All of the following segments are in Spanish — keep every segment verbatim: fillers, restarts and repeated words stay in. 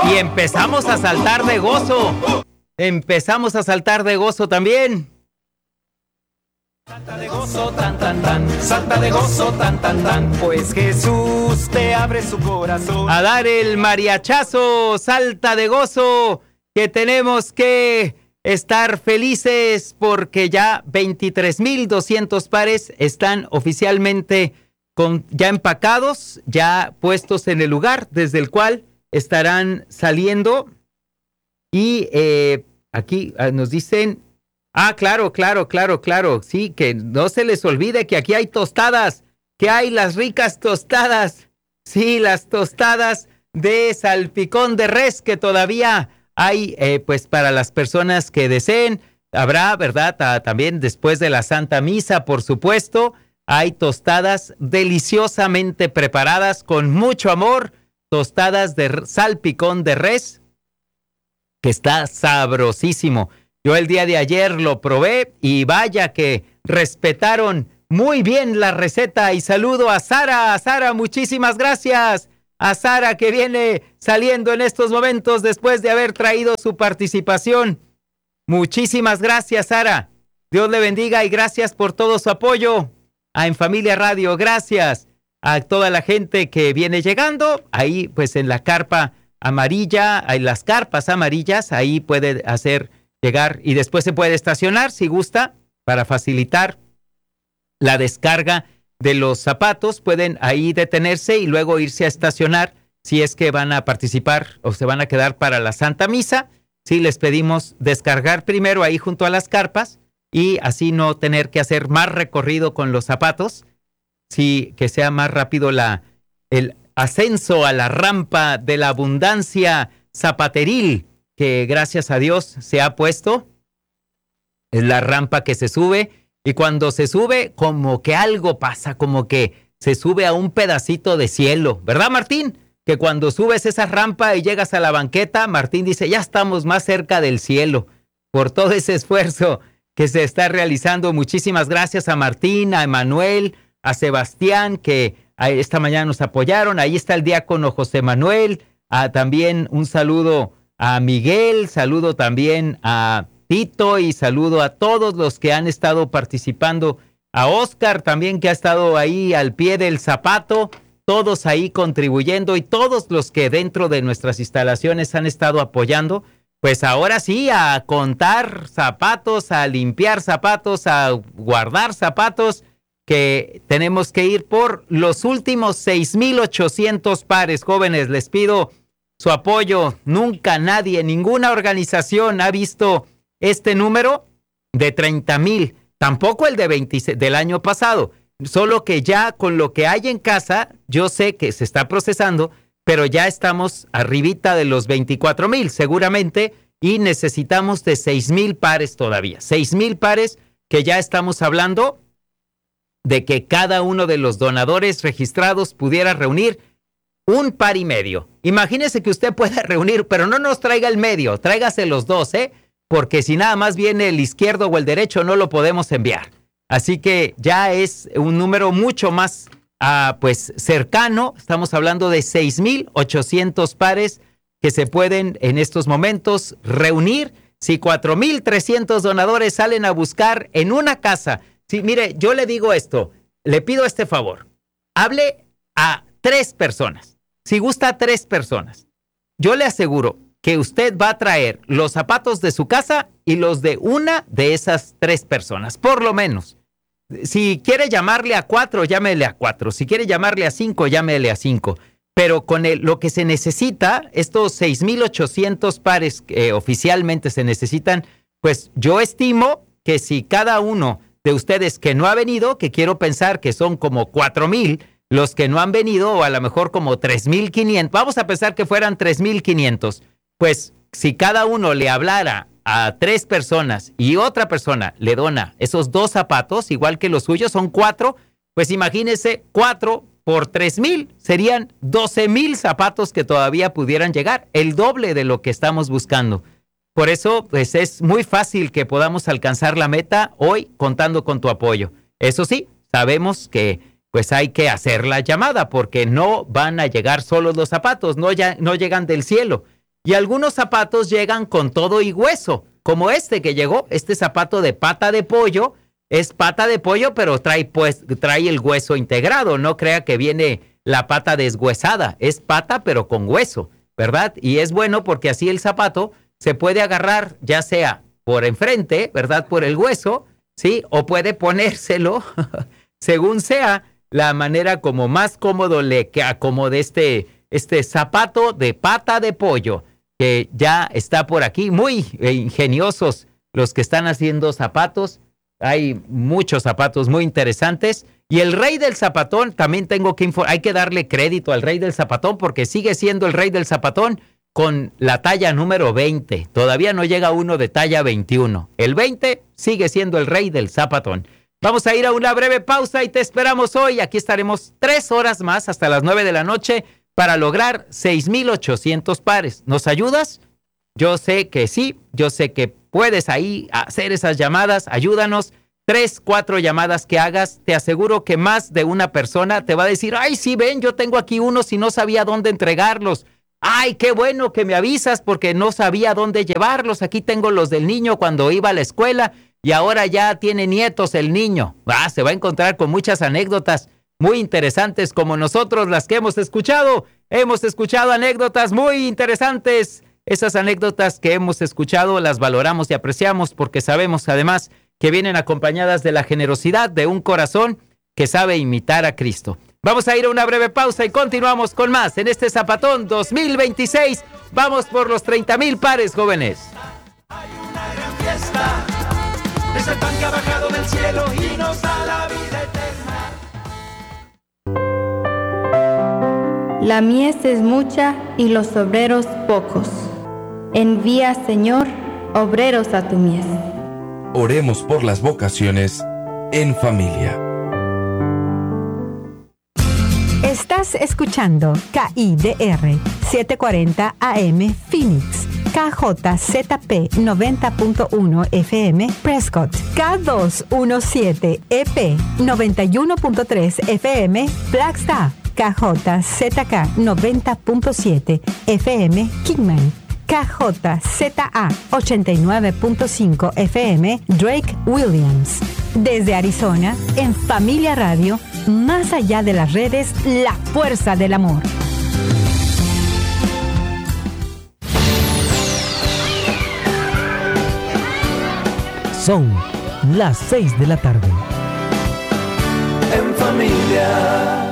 Y empezamos a saltar de gozo. Empezamos a saltar de gozo también. Salta de gozo, tan, tan, tan. Salta de gozo, tan, tan, tan. Pues Jesús te abre su corazón. A dar el mariachazo, salta de gozo, que tenemos que estar felices porque ya veintitrés mil doscientos pares están oficialmente con, ya empacados, ya puestos en el lugar desde el cual estarán saliendo. Y eh, aquí ah, nos dicen... Ah, claro, claro, claro, claro. Sí, que no se les olvide que aquí hay tostadas, que hay las ricas tostadas. Sí, las tostadas de salpicón de res que todavía hay, eh, pues para las personas que deseen. Habrá, ¿verdad? Ah, también después de la Santa Misa, por supuesto, hay tostadas deliciosamente preparadas con mucho amor. Tostadas de salpicón de res, que está sabrosísimo. Yo el día de ayer lo probé y vaya que respetaron muy bien la receta. Y saludo a Sara. A Sara, muchísimas gracias. A Sara que viene saliendo en estos momentos después de haber traído su participación. Muchísimas gracias, Sara. Dios le bendiga y gracias por todo su apoyo. A En Familia Radio, gracias. A toda la gente que viene llegando. Ahí pues en la carpa amarilla, en las carpas amarillas, ahí puede hacer... llegar y después se puede estacionar si gusta para facilitar la descarga de los zapatos. Pueden ahí detenerse y luego irse a estacionar si es que van a participar o se van a quedar para la Santa Misa. Sí, les pedimos descargar primero ahí junto a las carpas y así no tener que hacer más recorrido con los zapatos. Sí, que sea más rápido la, el ascenso a la rampa de la abundancia zapateril, que gracias a Dios se ha puesto. Es la rampa que se sube y cuando se sube como que algo pasa, como que se sube a un pedacito de cielo, ¿verdad, Martín? Que cuando subes esa rampa y llegas a la banqueta, Martín dice, ya estamos más cerca del cielo por todo ese esfuerzo que se está realizando. Muchísimas gracias a Martín, a Emanuel, a Sebastián, que esta mañana nos apoyaron. Ahí está el diácono José Manuel. A, también un saludo a Miguel, saludo también a Tito y saludo a todos los que han estado participando, a Oscar también que ha estado ahí al pie del zapato, todos ahí contribuyendo y todos los que dentro de nuestras instalaciones han estado apoyando. Pues ahora sí, a contar zapatos, a limpiar zapatos, a guardar zapatos, que tenemos que ir por los últimos seis mil ochocientos pares. Jóvenes, les pido su apoyo. Nunca nadie, ninguna organización ha visto este número de treinta mil, tampoco el de veintiséis del año pasado, solo que ya con lo que hay en casa, yo sé que se está procesando, pero ya estamos arribita de los veinticuatro mil seguramente y necesitamos de seis mil pares todavía, seis mil pares que ya estamos hablando de que cada uno de los donadores registrados pudiera reunir un par y medio. Imagínese que usted pueda reunir, pero no nos traiga el medio, tráigase los dos, ¿eh? Porque si nada más viene el izquierdo o el derecho, no lo podemos enviar. Así que ya es un número mucho más, uh, pues, cercano. Estamos hablando de seis mil ochocientos pares que se pueden en estos momentos reunir. Si cuatro mil trescientos donadores salen a buscar en una casa. Sí, mire, yo le digo esto, le pido este favor. Hable a tres personas. Si gusta a tres personas, yo le aseguro que usted va a traer los zapatos de su casa y los de una de esas tres personas, por lo menos. Si quiere llamarle a cuatro, llámele a cuatro. Si quiere llamarle a cinco, llámele a cinco. Pero con el, lo que se necesita, estos seis mil ochocientos pares que eh, oficialmente se necesitan, pues yo estimo que si cada uno de ustedes que no ha venido, que quiero pensar que son como cuatro mil, los que no han venido, o a lo mejor como tres mil quinientos, vamos a pensar que fueran tres mil quinientos, pues si cada uno le hablara a tres personas y otra persona le dona esos dos zapatos, igual que los suyos, son cuatro, pues imagínense, cuatro por tres mil, serían doce mil zapatos que todavía pudieran llegar, el doble de lo que estamos buscando. Por eso, pues es muy fácil que podamos alcanzar la meta hoy contando con tu apoyo. Eso sí, sabemos que pues hay que hacer la llamada porque no van a llegar solos los zapatos, no, ya, no llegan del cielo. Y algunos zapatos llegan con todo y hueso, como este que llegó, este zapato de pata de pollo. Es pata de pollo, pero trae, pues, trae el hueso integrado. No crea que viene la pata deshuesada. Es pata, pero con hueso, ¿verdad? Y es bueno porque así el zapato se puede agarrar, ya sea por enfrente, ¿verdad? Por el hueso, ¿sí? O puede ponérselo, según sea la manera como más cómodo le acomode este, este zapato de pata de pollo, que ya está por aquí. Muy ingeniosos los que están haciendo zapatos. Hay muchos zapatos muy interesantes. Y el rey del zapatón, también tengo que informar, hay que darle crédito al rey del zapatón porque sigue siendo el rey del zapatón con la talla número veinte. Todavía no llega uno de talla veintiuno. El veinte sigue siendo el rey del zapatón. Vamos a ir a una breve pausa y te esperamos hoy. Aquí estaremos tres horas más hasta las nueve de la noche para lograr seis mil ochocientos pares. ¿Nos ayudas? Yo sé que sí, yo sé que puedes ahí hacer esas llamadas. Ayúdanos. Tres, cuatro llamadas que hagas, te aseguro que más de una persona te va a decir, ay, sí, ven, yo tengo aquí unos y no sabía dónde entregarlos. Ay, qué bueno que me avisas porque no sabía dónde llevarlos. Aquí tengo los del niño cuando iba a la escuela y ahora ya tiene nietos el niño. Ah, se va a encontrar con muchas anécdotas muy interesantes como nosotros las que hemos escuchado. Hemos escuchado anécdotas muy interesantes. Esas anécdotas que hemos escuchado las valoramos y apreciamos porque sabemos además que vienen acompañadas de la generosidad de un corazón que sabe imitar a Cristo. Vamos a ir a una breve pausa y continuamos con más en este Zapatón dos mil veintiséis. Vamos por los treinta mil pares, jóvenes. Hay una gran fiesta, es el pan que ha bajado del cielo y nos da la vida eterna. La mies es mucha y los obreros pocos. Envía, Señor, obreros a tu mies. Oremos por las vocaciones en familia. Estás escuchando K I D R setecientos cuarenta A M Phoenix, K J Z P noventa punto uno F M Prescott, K doscientos diecisiete E P noventa y uno punto tres F M Flagstaff, K J Z K noventa punto siete F M Kingman, K J Z A ochenta y nueve punto cinco F M Drake Williams. Desde Arizona, en Familia Radio, más allá de las redes, la fuerza del amor. Son las seis de la tarde. En familia.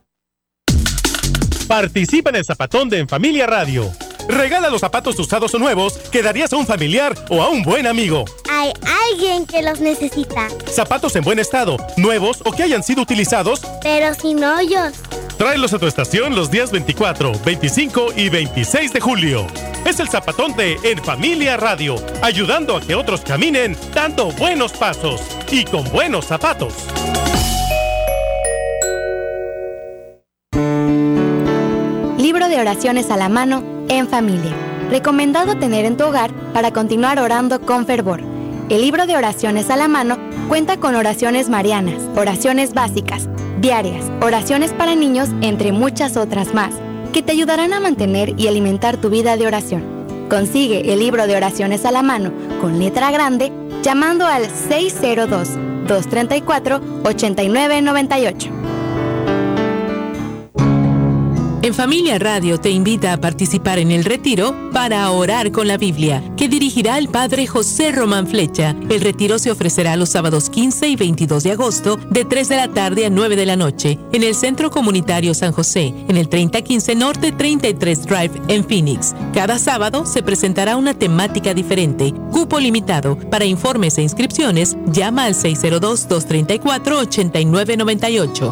Participa en el Zapatón de En Familia Radio. Regala los zapatos usados o nuevos que darías a un familiar o a un buen amigo. Hay alguien que los necesita. Zapatos en buen estado, nuevos o que hayan sido utilizados, pero sin hoyos. Tráelos a tu estación los días veinticuatro, veinticinco y veintiséis de julio. Es el Zapatón de En Familia Radio, ayudando a que otros caminen dando buenos pasos y con buenos zapatos. Libro de oraciones a la mano en familia. Recomendado tener en tu hogar para continuar orando con fervor. El libro de oraciones a la mano cuenta con oraciones marianas, oraciones básicas, diarias, oraciones para niños, entre muchas otras más, que te ayudarán a mantener y alimentar tu vida de oración. Consigue el libro de oraciones a la mano con letra grande llamando al seis cero dos, dos tres cuatro, ocho nueve nueve ocho. En Familia Radio te invita a participar en el retiro para orar con la Biblia, que dirigirá el Padre José Román Flecha. El retiro se ofrecerá los sábados quince y veintidós de agosto, de tres de la tarde a nueve de la noche, en el Centro Comunitario San José, en el treinta quince Norte treinta y tres Drive en Phoenix. Cada sábado se presentará una temática diferente. Cupo limitado. Para informes e inscripciones, llama al seis cero dos, dos tres cuatro, ocho nueve nueve ocho.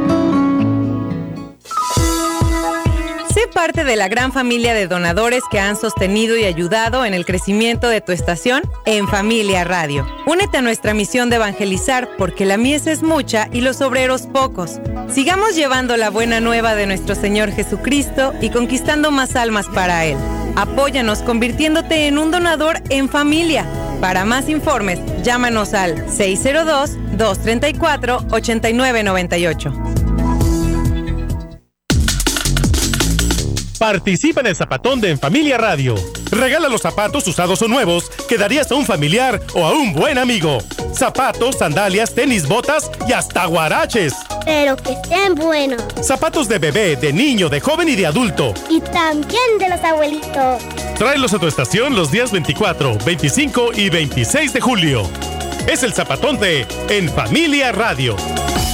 Sé parte de la gran familia de donadores que han sostenido y ayudado en el crecimiento de tu estación En Familia Radio. Únete a nuestra misión de evangelizar, porque la mies es mucha y los obreros pocos. Sigamos llevando la buena nueva de nuestro Señor Jesucristo y conquistando más almas para Él. Apóyanos convirtiéndote en un donador en familia. Para más informes, llámanos al seis cero dos, dos tres cuatro, ocho nueve nueve ocho. Participa en el Zapatón de En Familia Radio. Regala los zapatos usados o nuevos que darías a un familiar o a un buen amigo. Zapatos, sandalias, tenis, botas y hasta guaraches. Pero que estén buenos. Zapatos de bebé, de niño, de joven y de adulto. Y también de los abuelitos. Tráelos a tu estación los días veinticuatro, veinticinco y veintiséis de julio. Es el Zapatón de En Familia Radio.